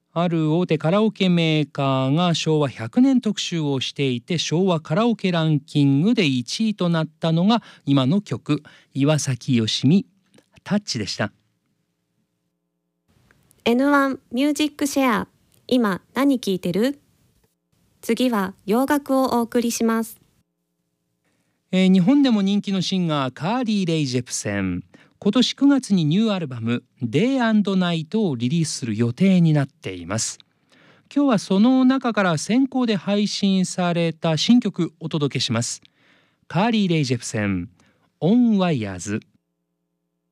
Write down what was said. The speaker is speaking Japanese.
ある大手カラオケメーカーが昭和100年特集をしていて、昭和カラオケランキングで1位となったのが今の曲、岩崎良美タッチでした。 N1 ミュージックシェア、今何聴いてる？次は洋楽をお送りします。 日本でも人気のシンガーカーリー・レイ・ジェプセン、今年9月にニューアルバム Day and Night をリリースする予定になっています。今日はその中から先行で配信された新曲お届けします。カーリー・レイ・ジェプセン、オン・ワイヤーズ。